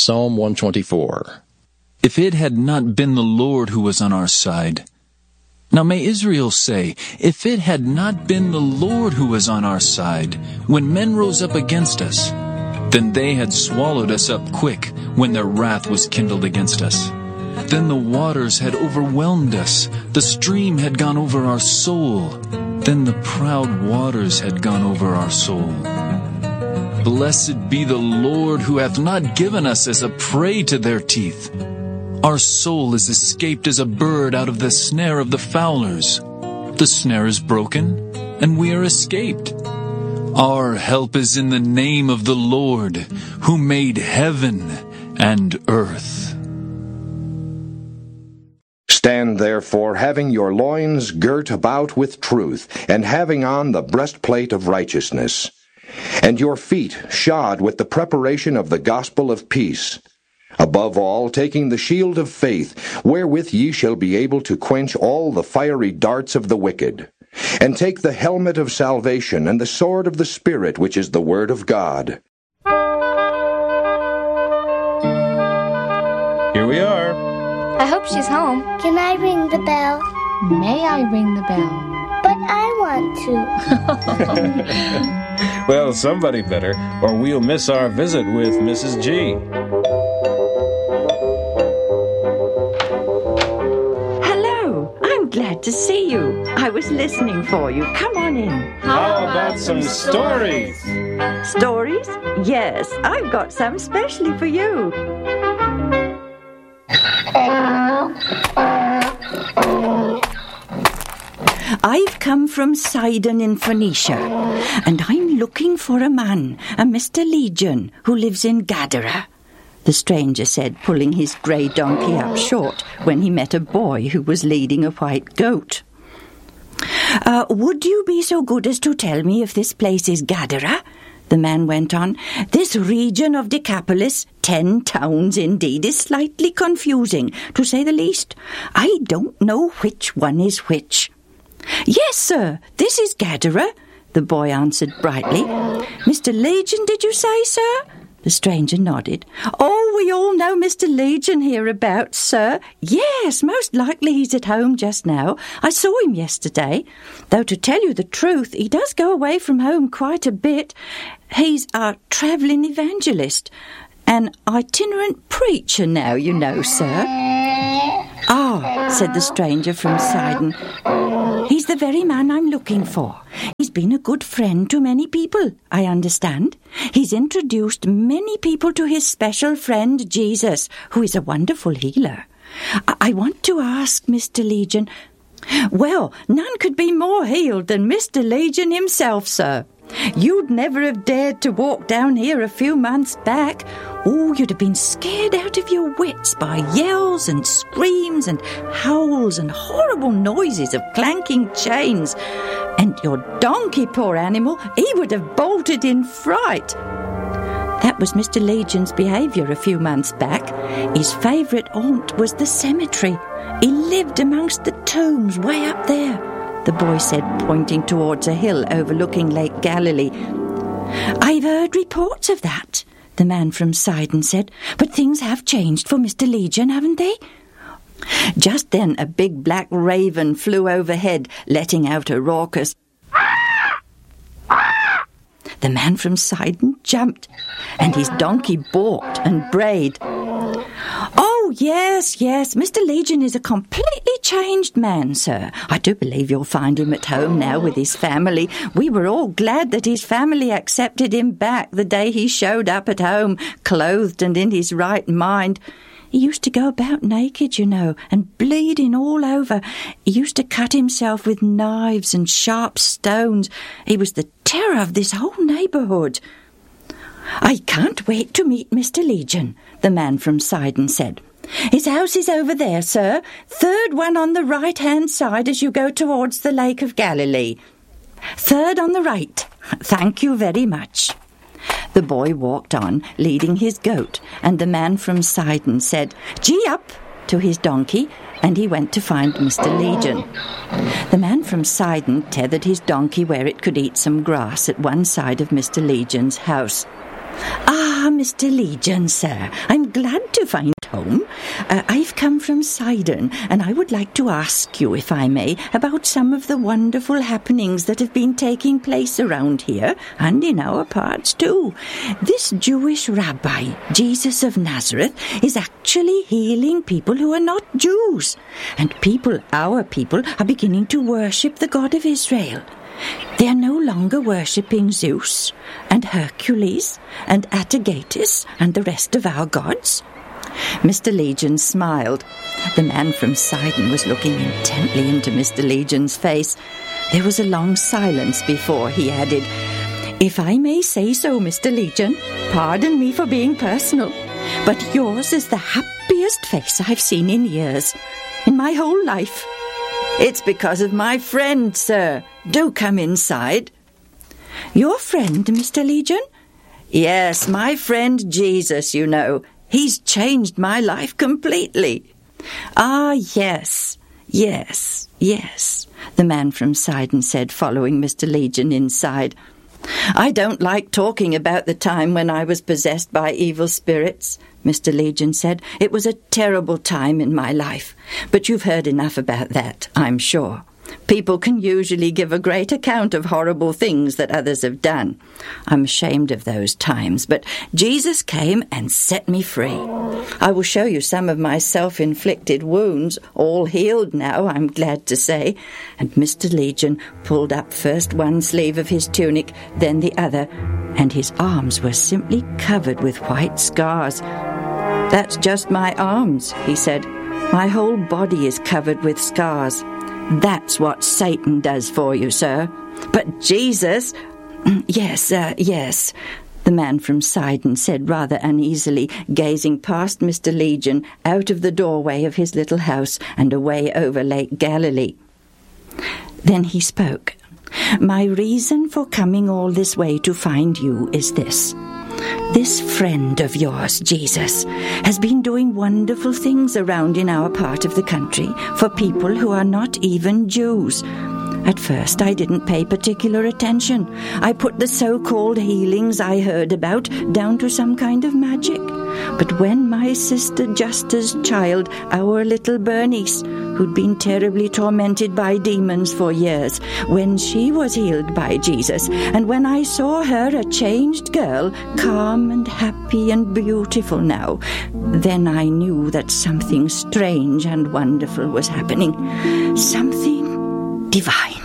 Psalm 124. If it had not been the Lord who was on our side. Now may Israel say, if it had not been the Lord who was on our side, when men rose up against us, then they had swallowed us up quick when their wrath was kindled against us. Then the waters had overwhelmed us, the stream had gone over our soul, then the proud waters had gone over our soul. Blessed be the Lord who hath not given us as a prey to their teeth. Our soul is escaped as a bird out of the snare of the fowlers. The snare is broken, and we are escaped. Our help is in the name of the Lord, who made heaven and earth. Stand therefore, having your loins girt about with truth, and having on the breastplate of righteousness, and your feet shod with the preparation of the gospel of peace. Above all, taking the shield of faith, wherewith ye shall be able to quench all the fiery darts of the wicked. And take the helmet of salvation and the sword of the Spirit, which is the word of God. Here we are. I hope she's home. Can I ring the bell? May I ring the bell? But I want to. Well, somebody better, or we'll miss our visit with Mrs. G. Glad to see you. I was listening for you. Come on in. How about some stories? Stories? Yes, I've got some specially for you. I've come from Sidon in Phoenicia, and I'm looking for a man, a Mr. Legion, who lives in Gadara. The stranger said, pulling his grey donkey up short when he met a boy who was leading a white goat. Would you be so good as to tell me if this place is Gadara? The man went on. This region of Decapolis, 10 towns indeed, is slightly confusing, to say the least. I don't know which one is which. Yes, sir, this is Gadara, the boy answered brightly. Mr. Legion, did you say, sir? The stranger nodded. Oh, we all know Mr. Legion hereabouts, sir. Yes, most likely he's at home just now. I saw him yesterday. Though to tell you the truth, he does go away from home quite a bit. He's a travelling evangelist, an itinerant preacher now, you know, sir. Ah, said the stranger from Sidon. He's the very man I'm looking for. He's been a good friend to many people, I understand. He's introduced many people to his special friend Jesus, who is a wonderful healer. I want to ask Mr. Legion... Well, none could be more healed than Mr. Legion himself, sir. You'd never have dared to walk down here a few months back. Oh, you'd have been scared out of your wits by yells and screams and howls and horrible noises of clanking chains. And your donkey, poor animal, he would have bolted in fright. That was Mr. Legion's behaviour a few months back. His favourite haunt was the cemetery. He lived amongst the tombs way up there, the boy said, pointing towards a hill overlooking Lake Galilee. I've heard reports of that, the man from Sidon said, but things have changed for Mr. Legion, haven't they? Just then a big black raven flew overhead, letting out a raucous... The man from Sidon jumped, and his donkey balked and brayed. Oh, yes, Mr. Legion is a completely changed man, sir. I do believe you'll find him at home now with his family. We were all glad that his family accepted him back the day he showed up at home, clothed and in his right mind. He used to go about naked, you know, and bleeding all over. He used to cut himself with knives and sharp stones. He was the terror of this whole neighbourhood. I can't wait to meet Mr. Legion, the man from Sidon said. His house is over there, sir. 3rd one on the right-hand side as you go towards the Lake of Galilee. 3rd on the right. Thank you very much. The boy walked on, leading his goat, and the man from Sidon said, "Gee up," to his donkey, and he went to find Mr. Legion. The man from Sidon tethered his donkey where it could eat some grass at one side of Mr. Legion's house. Ah, Mr. Legion, sir. I'm glad to find home. I've come from Sidon, and I would like to ask you, if I may, about some of the wonderful happenings that have been taking place around here, and in our parts too. This Jewish rabbi, Jesus of Nazareth, is actually healing people who are not Jews. And our people, are beginning to worship the God of Israel. They are no longer worshipping Zeus and Hercules and Atargatis and the rest of our gods. Mr. Legion smiled. The man from Sidon was looking intently into Mr. Legion's face. There was a long silence before he added, "If I may say so, Mr. Legion, pardon me for being personal, but yours is the happiest face I've seen in years, in my whole life. It's because of my friend, sir. Do come inside." "Your friend, Mr. Legion?" "Yes, my friend Jesus, you know. He's changed my life completely." "Ah, yes, the man from Sidon said, following Mr. Legion inside. "I don't like talking about the time when I was possessed by evil spirits," Mr. Legion said. "It was a terrible time in my life. But you've heard enough about that, I'm sure. People can usually give a great account of horrible things that others have done. I'm ashamed of those times, but Jesus came and set me free. I will show you some of my self-inflicted wounds, all healed now, I'm glad to say." And Mr. Legion pulled up first one sleeve of his tunic, then the other, and his arms were simply covered with white scars. "That's just my arms," he said. "My whole body is covered with scars. That's what Satan does for you, sir. But Jesus—" Yes, the man from Sidon said rather uneasily, gazing past Mr. Legion out of the doorway of his little house and away over Lake Galilee. Then he spoke. "My reason for coming all this way to find you is this. This friend of yours, Jesus, has been doing wonderful things around in our part of the country for people who are not even Jews. At first I didn't pay particular attention. I put the so-called healings I heard about down to some kind of magic. But when my sister Justa's child, our little Bernice, who'd been terribly tormented by demons for years, when she was healed by Jesus, and when I saw her a changed girl, calm and happy and beautiful now, then I knew that something strange and wonderful was happening. Something divine.